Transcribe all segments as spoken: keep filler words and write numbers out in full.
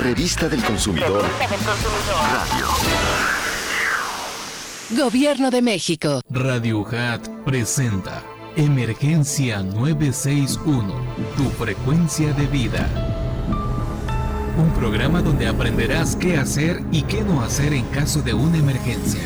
Revista del Consumidor. Radio. Gobierno de México. Radio U J A T presenta Emergencia nueve seis uno, tu frecuencia de vida. Un programa donde aprenderás qué hacer y qué no hacer en caso de una emergencia.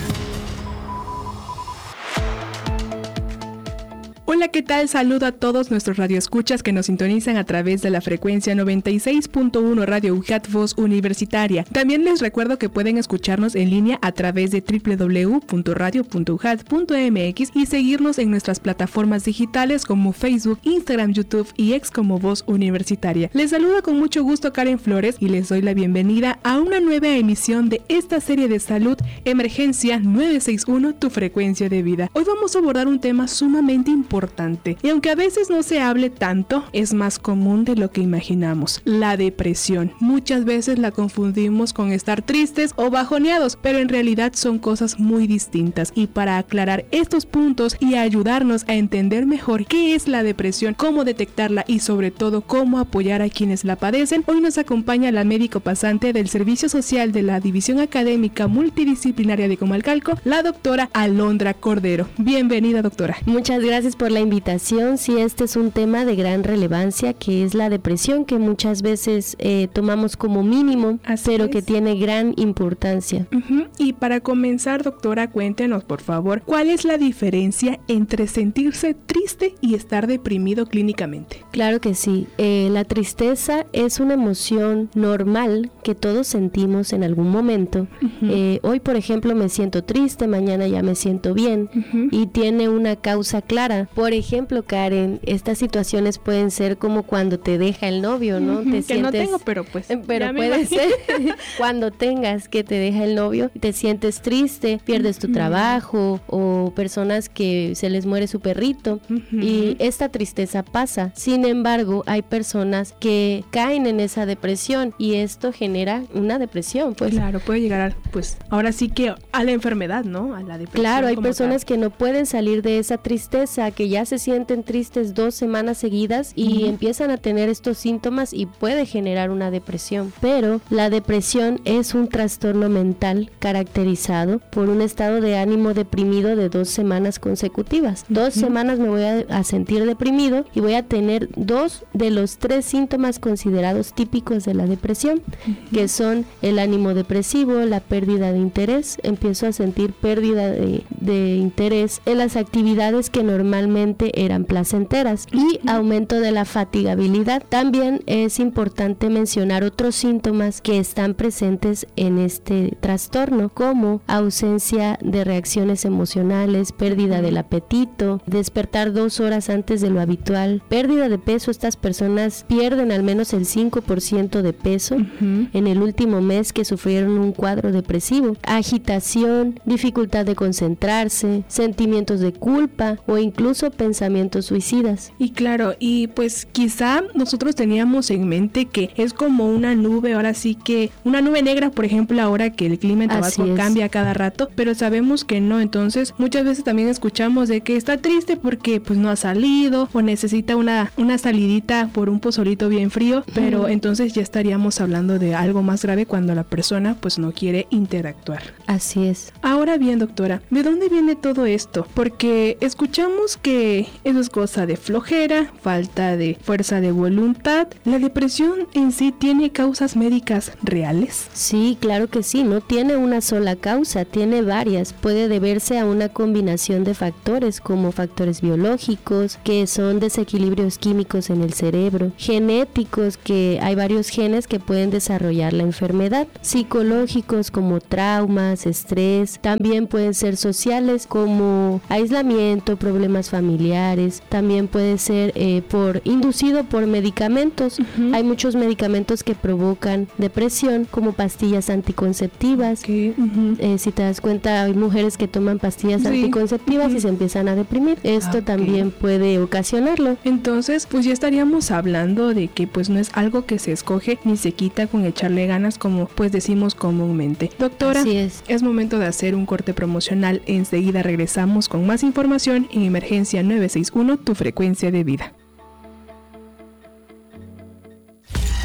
Hola, ¿qué tal? Saludo a todos nuestros radioescuchas que nos sintonizan a través de la frecuencia noventa y seis punto uno Radio U J A T Voz Universitaria. También les recuerdo que pueden escucharnos en línea a través de doble u doble u doble u punto radio punto u j a t punto m x y seguirnos en nuestras plataformas digitales como Facebook, Instagram, YouTube y X como Voz Universitaria. Les saluda con mucho gusto Karen Flores y les doy la bienvenida a una nueva emisión de esta serie de salud Emergencia nueve seis uno, tu frecuencia de vida. Hoy vamos a abordar un tema sumamente importante. Y aunque a veces no se hable tanto, es más común de lo que imaginamos, la depresión. Muchas veces la confundimos con estar tristes o bajoneados, pero en realidad son cosas muy distintas. Y para aclarar estos puntos y ayudarnos a entender mejor qué es la depresión, cómo detectarla y sobre todo cómo apoyar a quienes la padecen, hoy nos acompaña la médico pasante del Servicio Social de la División Académica Multidisciplinaria de Comalcalco, la doctora Alondra Cordero. Bienvenida, doctora. Muchas gracias por la invitación. Sí, este es un tema de gran relevancia, que es la depresión, que muchas veces eh, tomamos como mínimo, Así pero es. que tiene gran importancia. Uh-huh. Y para comenzar, doctora, cuéntenos por favor, ¿cuál es la diferencia entre sentirse triste y estar deprimido clínicamente? Claro que sí. Eh, la tristeza es una emoción normal que todos sentimos en algún momento. Uh-huh. Eh, hoy, por ejemplo, me siento triste, mañana ya me siento bien, uh-huh. y tiene una causa clara. Por ejemplo, Karen, estas situaciones pueden ser como cuando te deja el novio, ¿no? Uh-huh, te que sientes, no tengo, pero pues pero puede ser cuando tengas que te deja el novio, te sientes triste, pierdes tu uh-huh. trabajo, o personas que se les muere su perrito, uh-huh. y esta tristeza pasa. Sin embargo, hay personas que caen en esa depresión y esto genera una depresión, pues. Claro, puede llegar a, pues, ahora sí que a la enfermedad, ¿no? A la depresión. Claro, hay como personas tal. que no pueden salir de esa tristeza, que ya se sienten tristes dos semanas seguidas y uh-huh. empiezan a tener estos síntomas y puede generar una depresión. Pero la depresión es un trastorno mental caracterizado por un estado de ánimo deprimido de dos semanas consecutivas. Dos uh-huh. semanas me voy a, a sentir deprimido y voy a tener dos de los tres síntomas considerados típicos de la depresión, uh-huh. que son el ánimo depresivo, la pérdida de interés. Empiezo a sentir pérdida de, de interés en las actividades que normalmente eran placenteras y aumento de la fatigabilidad. También es importante mencionar otros síntomas que están presentes en este trastorno, como ausencia de reacciones emocionales, pérdida del apetito, despertar dos horas antes de lo habitual, pérdida de peso. Estas personas pierden al menos el cinco por ciento de peso uh-huh. en el último mes que sufrieron un cuadro depresivo, agitación, dificultad de concentrarse, sentimientos de culpa o incluso pensamientos suicidas. Y claro, y pues quizá nosotros teníamos en mente que es como una nube, ahora sí que una nube negra, por ejemplo, ahora que el clima en Tabasco cambia cada rato, pero sabemos que no. Entonces muchas veces también escuchamos de que está triste porque pues no ha salido o necesita una, una salidita por un pozolito bien frío, pero mm. entonces ya estaríamos hablando de algo más grave cuando la persona pues no quiere interactuar. Así es. Ahora bien, doctora, ¿de dónde viene todo esto? Porque escuchamos que eso es cosa de flojera, falta de fuerza de voluntad. ¿La depresión en sí tiene causas médicas reales? Sí, claro que sí, no tiene una sola causa, tiene varias. Puede deberse a una combinación de factores como factores biológicos, que son desequilibrios químicos en el cerebro, genéticos, que hay varios genes que pueden desarrollar la enfermedad, psicológicos como traumas, estrés, también pueden ser sociales como aislamiento, problemas familiares, también puede ser eh, por inducido por medicamentos. Uh-huh. Hay muchos medicamentos que provocan depresión, como pastillas anticonceptivas. Okay. Uh-huh. Eh, si te das cuenta, hay mujeres que toman pastillas sí. anticonceptivas uh-huh. y se empiezan a deprimir. Esto okay. también puede ocasionarlo. Entonces, pues ya estaríamos hablando de que pues no es algo que se escoge ni se quita con echarle ganas, como pues decimos comúnmente. Doctora, Así es. es momento de hacer un corte promocional. Enseguida regresamos con más información en Emergencia nueve seis uno, tu frecuencia de vida.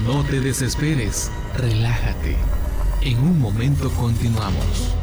No te desesperes, relájate. En un momento continuamos.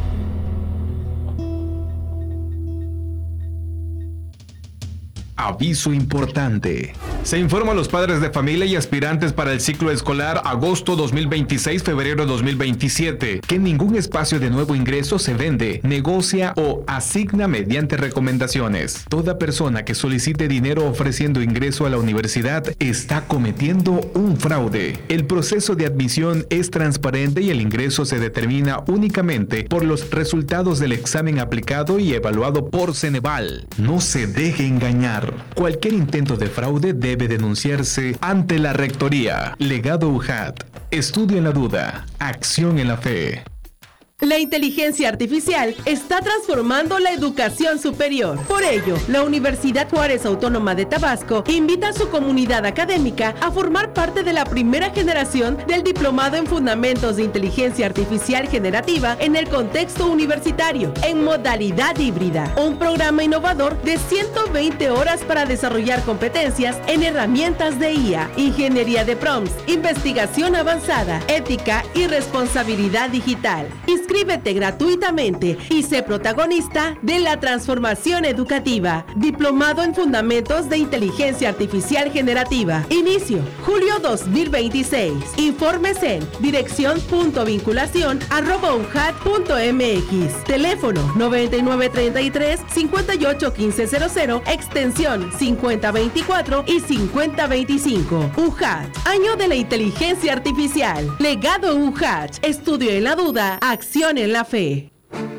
Aviso importante. Se informa a los padres de familia y aspirantes para el ciclo escolar agosto dos mil veintiséis-febrero dos mil veintisiete que ningún espacio de nuevo ingreso se vende, negocia o asigna mediante recomendaciones. Toda persona que solicite dinero ofreciendo ingreso a la universidad está cometiendo un fraude. El proceso de admisión es transparente y el ingreso se determina únicamente por los resultados del examen aplicado y evaluado por Ceneval. No se deje engañar. Cualquier intento de fraude debe denunciarse ante la Rectoría. Legado U J A T. Estudio en la duda. Acción en la fe. La inteligencia artificial está transformando la educación superior. Por ello, la Universidad Juárez Autónoma de Tabasco invita a su comunidad académica a formar parte de la primera generación del Diplomado en Fundamentos de Inteligencia Artificial Generativa en el contexto universitario, en modalidad híbrida. Un programa innovador de ciento veinte horas para desarrollar competencias en herramientas de I A, ingeniería de prompts, investigación avanzada, ética y responsabilidad digital. Inscríbete gratuitamente y sé protagonista de la transformación educativa. Diplomado en Fundamentos de Inteligencia Artificial Generativa. Inicio, julio dos mil veintiséis. Informes en dirección.vinculación arroba unjat punto mx. Teléfono noventa y nueve treinta y tres cincuenta y ocho quince cero cero, extensión cincuenta veinticuatro y cincuenta veinticinco. U J A T, Año de la Inteligencia Artificial. Legado U J A T, estudio en la duda, acción en la fe.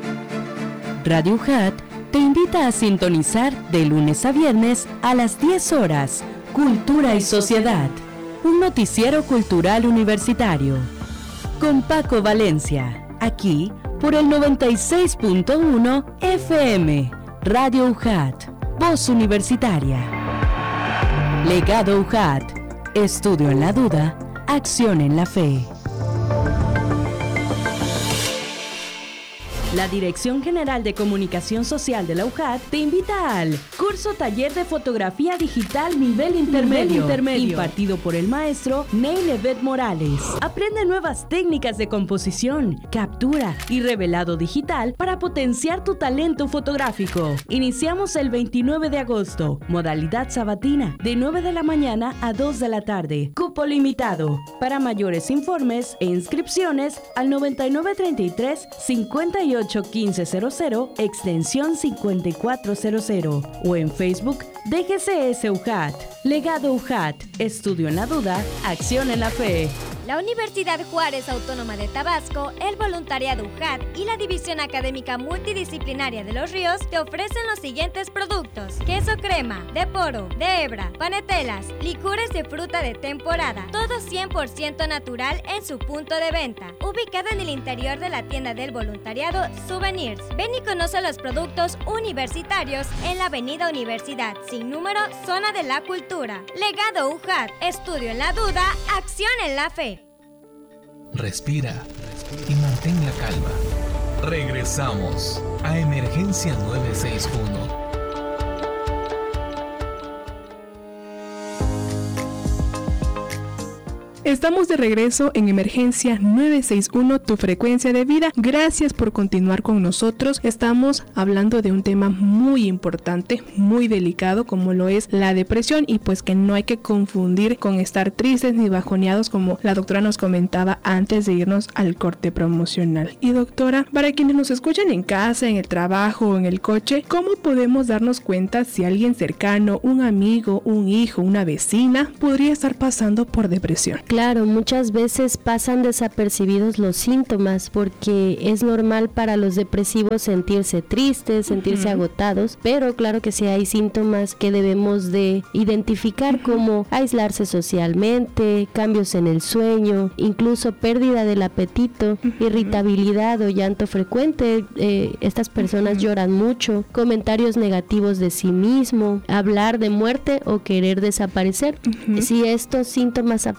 Radio U J A T te invita a sintonizar de lunes a viernes a las diez horas Cultura y Sociedad, un noticiero cultural universitario. Con Paco Valencia, aquí por el noventa y seis punto uno F M, Radio U J A T, Voz Universitaria. Legado U J A T, estudio en la duda, acción en la fe. La Dirección General de Comunicación Social de la U J A T te invita al curso taller de fotografía digital nivel intermedio, nivel intermedio impartido por el maestro Neil Evet Morales. Aprende nuevas técnicas de composición, captura y revelado digital para potenciar tu talento fotográfico. Iniciamos el veintinueve de agosto, modalidad sabatina, de nueve de la mañana a dos de la tarde. Cupo limitado. Para mayores informes e inscripciones al noventa y nueve treinta y tres cincuenta y ocho quince cero cero, extensión cincuenta y cuatro cero cero, o en Facebook D G C S U J A T. Legado U J A T, estudio en la duda, acción en la fe. La Universidad Juárez Autónoma de Tabasco, el Voluntariado U J A T y la División Académica Multidisciplinaria de Los Ríos te ofrecen los siguientes productos: queso crema, de poro, de hebra, panetelas, licores de fruta de temporada, todo cien por ciento natural en su punto de venta, ubicado en el interior de la tienda del voluntariado Souvenirs. Ven y conoce los productos universitarios en la Avenida Universidad, sin número, Zona de la Cultura. Legado U J A T, estudio en la duda, acción en la fe. Respira y mantén la calma. Regresamos a Emergencia nueve seis uno. Estamos de regreso en Emergencia nueve seis uno, tu frecuencia de vida. Gracias por continuar con nosotros. Estamos hablando de un tema muy importante, muy delicado, como lo es la depresión, y pues que no hay que confundir con estar tristes ni bajoneados, como la doctora nos comentaba antes de irnos al corte promocional. Y doctora, para quienes nos escuchan en casa, en el trabajo o en el coche, ¿cómo podemos darnos cuenta si alguien cercano, un amigo, un hijo, una vecina, podría estar pasando por depresión? Claro, muchas veces pasan desapercibidos los síntomas porque es normal para los depresivos sentirse tristes, sentirse uh-huh. agotados, pero claro que sí hay síntomas que debemos de identificar uh-huh. como aislarse socialmente, cambios en el sueño, incluso pérdida del apetito, uh-huh. irritabilidad o llanto frecuente. Eh, estas personas uh-huh. lloran mucho, comentarios negativos de sí mismo, hablar de muerte o querer desaparecer. Uh-huh. Si estos síntomas aparecen,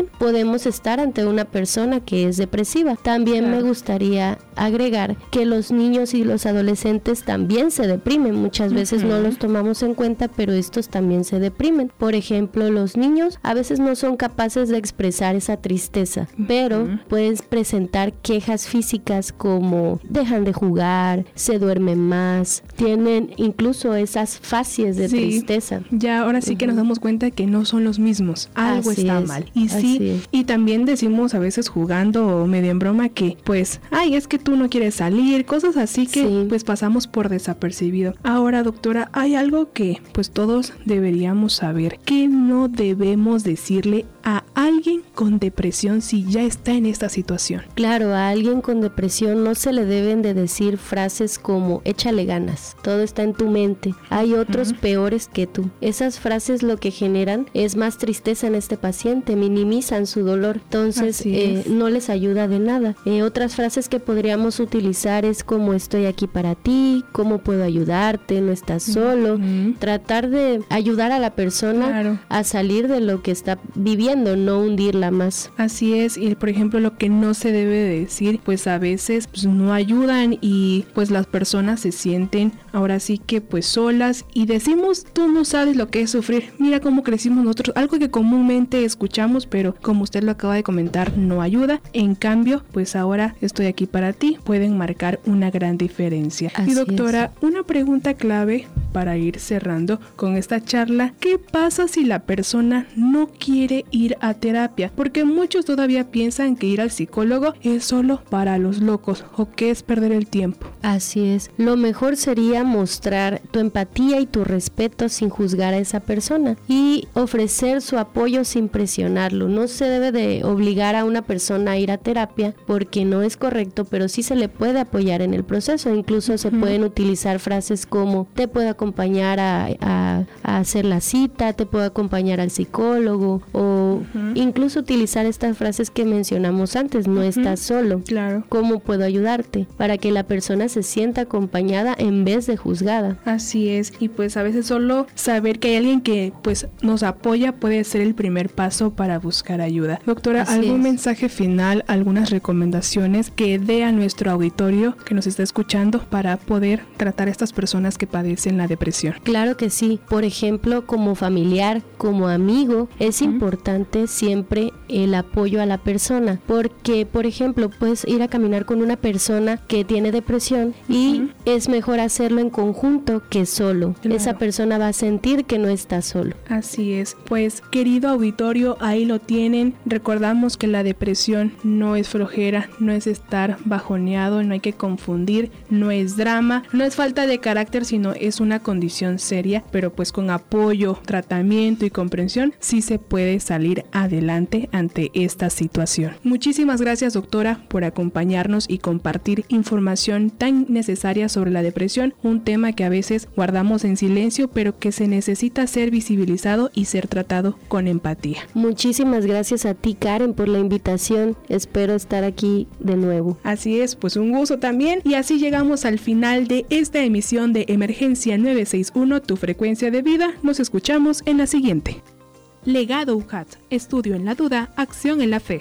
también podemos estar ante una persona que es depresiva. También claro. me gustaría agregar que los niños y los adolescentes también se deprimen. Muchas veces uh-huh. no los tomamos en cuenta, pero estos también se deprimen. Por ejemplo, los niños a veces no son capaces de expresar esa tristeza, uh-huh. pero pueden presentar quejas físicas como dejan de jugar, se duermen más, tienen incluso esas fases de sí. tristeza. Ya ahora sí uh-huh. que nos damos cuenta que no son los mismos, algo así está es, mal. Y sí, y también decimos a veces jugando o medio en broma que pues, ay, es que tú no quieres salir, cosas así que sí. pues pasamos por desapercibido. Ahora, doctora, hay algo que pues todos deberíamos saber, que no debemos decirle a alguien con depresión si ya está en esta situación. Claro, a alguien con depresión no se le deben de decir frases como échale ganas, todo está en tu mente, hay otros uh-huh. peores que tú. Esas frases lo que generan es más tristeza en este paciente, minimizan su dolor, entonces eh, no les ayuda de nada. Eh, otras frases que podríamos utilizar es como estoy aquí para ti, cómo puedo ayudarte, no estás solo, uh-huh. tratar de ayudar a la persona claro. a salir de lo que está viviendo, no hundirla más. Así es, y por ejemplo lo que no se debe de decir, pues a veces pues, no ayudan y pues las personas se sienten ahora sí que pues solas y decimos, tú no sabes lo que es sufrir, mira cómo crecimos nosotros, algo que comúnmente escuchamos, pero como usted lo acaba de comentar, no ayuda. En cambio, pues ahora estoy aquí para ti, pueden marcar una gran diferencia. Así y doctora, es. Una pregunta clave para ir cerrando con esta charla, ¿qué pasa si la persona no quiere ir a terapia? Porque muchos todavía piensan que ir al psicólogo es solo para los locos o que es perder el tiempo. Así es, lo mejor sería mostrar tu empatía y tu respeto sin juzgar a esa persona y ofrecer su apoyo sin presionarlo. No se debe de obligar a una persona a ir a terapia porque no es correcto, pero sí se le puede apoyar en el proceso. Incluso uh-huh. se pueden utilizar frases como te puedo acompañar a, a, a hacer la cita, te puedo acompañar al psicólogo o uh-huh. incluso utilizar estas frases que mencionamos antes, no uh-huh. estás solo. Claro. ¿Cómo puedo ayudarte? Para que la persona se sienta acompañada en vez de juzgada. Así es, y pues a veces solo saber que hay alguien que pues nos apoya puede ser el primer paso para buscar ayuda. Doctora, Así ¿algún es. mensaje final, algunas recomendaciones que dé a nuestro auditorio que nos está escuchando para poder tratar a estas personas que padecen la depresión? Claro que sí. Por ejemplo, como familiar, como amigo, es uh-huh. importante siempre el apoyo a la persona, porque por ejemplo puedes ir a caminar con una persona que tiene depresión y uh-huh. es mejor hacerlo en conjunto que solo. Claro. Esa persona va a sentir que no está solo. Así es. Pues querido auditorio, ahí lo tienen. Recordamos que la depresión no es flojera, no es estar bajoneado, no hay que confundir, no es drama, no es falta de carácter, sino es una condición seria, pero pues con apoyo, tratamiento y comprensión sí se puede salir adelante ante esta situación. Muchísimas gracias, doctora, por acompañarnos y compartir información tan necesaria sobre la depresión, un tema que a veces guardamos en silencio, pero que se necesita ser visibilizado y ser tratado con empatía. Muchísimas gracias a ti, Karen, por la invitación. Espero estar aquí de nuevo. Así es, pues un gusto también. Y así llegamos al final de esta emisión de Emergencia novecientos sesenta y uno, tu frecuencia de vida. Nos escuchamos en la siguiente. Legado U J A T, estudio en la duda, acción en la fe.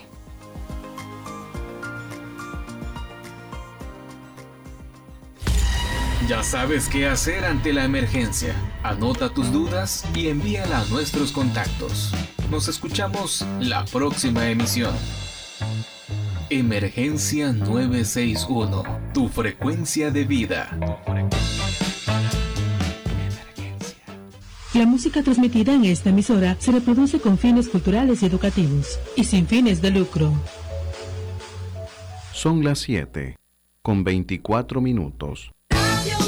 Ya sabes qué hacer ante la emergencia. Anota tus dudas y envíala a nuestros contactos. Nos escuchamos la próxima emisión. Emergencia novecientos sesenta y uno, tu frecuencia de vida. La música transmitida en esta emisora se reproduce con fines culturales y educativos y sin fines de lucro. Son las siete, con veinticuatro minutos.